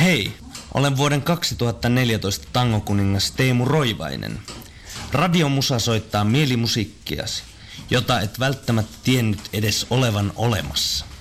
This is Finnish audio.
Hei, olen vuoden 2014 tangokuningas Teemu Roivainen. Radiomusa soittaa mielimusiikkiasi, jota et välttämättä tiennyt edes olevan olemassa.